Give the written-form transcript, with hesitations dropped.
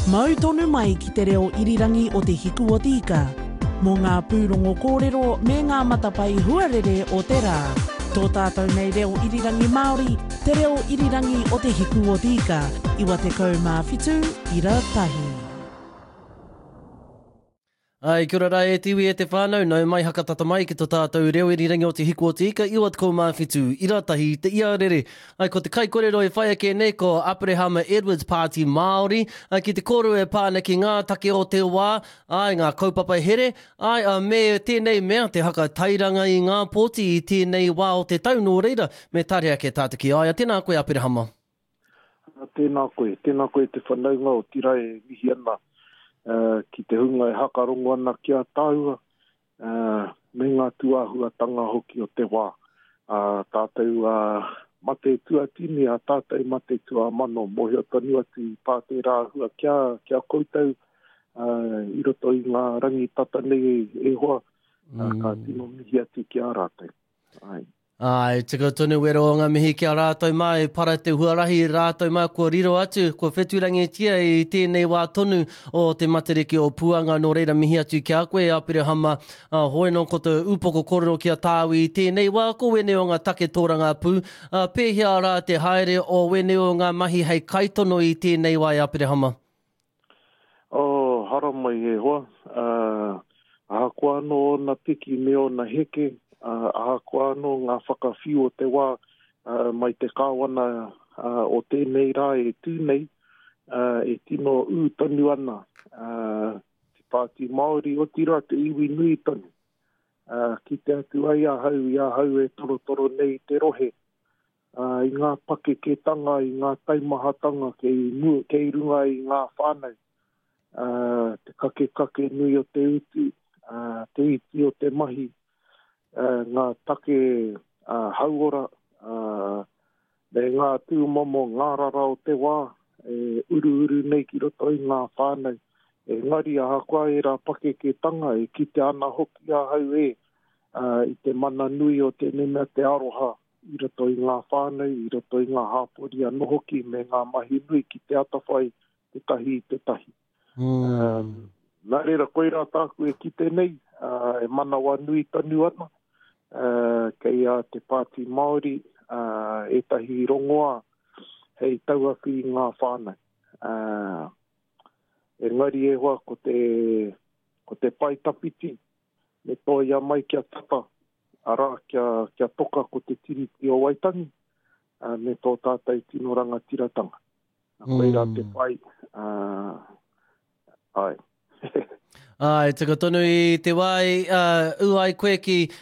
Mau tonu mai ki te reo irirangi o te hiku o tika. Mō ngā pūrongo kōrero me ngā matapai huarere o te rā. Tō tātou nei reo irirangi Māori, te reo irirangi o te hiku o tika. Iwa te kaumāwhitu, ira tahi. Ai, kia ora rai e tiwi e te whānau, nau mai hakatata mai ki tō tātou reo irirangi o te hiku o te ika, iwa te kaumāwhitu, iratahi, te iarere. Ai, ko te kai kōrero e whai ake nei ko Aperehama Edwards Party Māori, ai, ki te kōru e pāna ki ngā take o te wā, ai, ngā kaupapa here, ai, me tēnei mea te haka tairanga i ngā pōti i tēnei wā o te tau nō reira, me tare ake tātaki ai, tēnā koe Aperehama. Tēnā koe te whanaunga o tira e mihi ana. Ki te hunga e hakarongo ana kia tāua, me ngā tuahuatanga hoki o te wā. Tātou mate tuatini, a tātou mate tua mano, mohi o tanu atu i pāte rāhua kia koutou, i roto i ngā rangi tata nei e hoa, ka tino mihi atu kia rātou. Ai, tika tonu wero o ngā mihi kia rātou mai, para te huarahi rātou mai, kua riro atu, kua wheturangi tia i tēnei wā tonu o te matariki o Puanga, nō reira mihi atu kia koe, Aperehama, hoi no ko te upoko kōrero kia tāwi i tēnei wā, ko wene o ngā take tōranga pū, pēhia rā te haere o wene o ngā mahi hei kaitono i tēnei wā, Aperehama. Hara mai e hoa, ahakoa no na tiki me o na heke, ahakoa no ngā whakawhiu o te wā mai te kāwana o tēnei rā e tūnei, e tino ūtanu ana. Te Pāti Māori o tira te iwi nui tonu. Ki te atu ai ahau e toro nei te rohe. I ngā pakeketanga, i ngā taimahatanga, kei runga i ngā whānau. Te kake nui o te utu, te iti o te mahi. Ngā take hauora, me ngā tūmomo ngārara o te wā, uru nei ki roto i ngā whānau. Ngari ahakoa e rā pakeketanga, e kite ana hoki ahau i te mana nui o te mea te aroha, i roto i ngā whānau, i roto i ngā hāpori anō hoki, me ngā mahi nui ki te atawhai, te tahi i te tahi. Nā reira koe rā tāku e kite nei, e mana wā nui tanu ana, kei te Pāti Māori, e tahi rongoa, hei tauaki i ngā whānau. Engari e hoa ko te paitapiti, me toia mai kia tata, arā kia toka ko te tiriti o Waitangi, me tō tātai tino rangatiratanga. Koe rā te pai, ai. Ai, tika tonu i te wai, uai koe ki